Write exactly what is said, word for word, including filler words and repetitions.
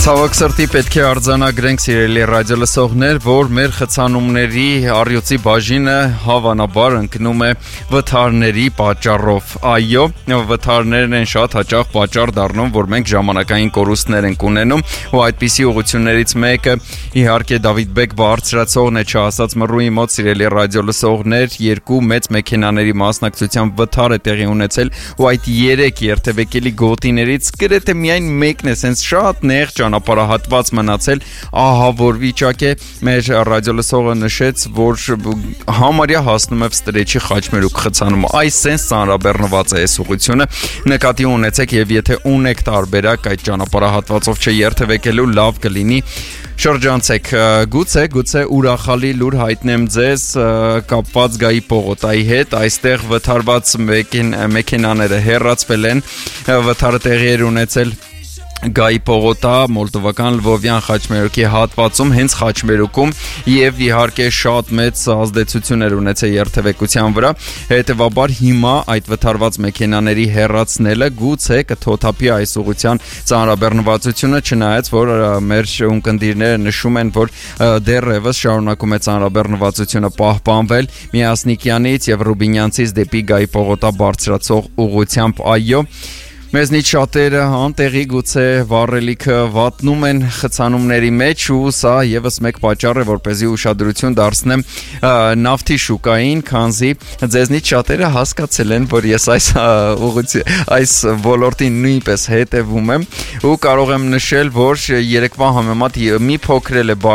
Ցավոք սրտի պետք է արձանագրենք սիրելի ռադիոլսողներ, որ մեր խցանումների առյուծի բաժինը հավանաբար ընկնում է վթարների պատճառով։ Այո, վթարներն են շատ հաճախ պատճառ դառնում, որ մենք ժամանակային կորուստներ ենք ունենում, ու այդպիսի ուղղություններից մեկը իհարկե Դավիթ Բեկ բարձրացողն է, չասած մռուի մոտ սիրելի ռադիոլսողներ, երկու մեծ մեքենաների մասնակցությամբ վթար է տեղի ունեցել, ու այդ երեք երթևեկելի գոտիներից գրեթե միայն մեկն է սենց շատ նեղ ճանապարհահատված մնացել, ահա որ վիճակ է, մեր ռադիոլսողը նշեց, որ համարյա հասնում է Վստրեչի խաչմերուկ խցանումը, այս սենց ծանրաբեռնված է այս ուղղությունը, նկատի ունեցեք եւ եթե ունեք տարբերակ այդ ճանապարհահատվածով չերթևեկելու, լավ կլինի շրջանցեք, գուցե, գուցե ուրախալի լուր հայտնեմ ձեզ կապված Գայի պողոտայի հետ, այստեղ վթարված մեքենաները հեռացվել են, վթարը տեղի էր ունեցել Գայի պողոտա, մոլդովական Լվովյան խաչմերուկի հատվածում, հենց խաչմերուկում եւ իհարկե շատ մեծ ազդեցություն էր ունեցել երթևեկության վրա, հետեւաբար հիմա այդ վթարված մեքենաների հեռացնելը գուցե կթոթափի այս ուղղության ծանրաբեռնվածությունը, չնայած որ մեր ունկնդիրները նշում են, որ դեռևս շարունակում է ծանրաբեռնվածությունը պահպանվել Միասնիկյանից եւ Ռուբինյանցից դեպի Գայի պողոտա բարձրացող ուղղությամբ, այո Մեզնից շատերը անտեղի գուցե վառելիքը վատնում են խցանումների մեջ ու սա եւս մեկ պատճառ է, որպեսզի ուշադրություն դարձնեմ նավթի շուկային, քանզի ձեզնից շատերը հասկացել են, որ ես այս այս ոլորտին նույնպես հետևում եմ ու կարող եմ նշել, որ երեկվա համեմատ մի փոքր էլ է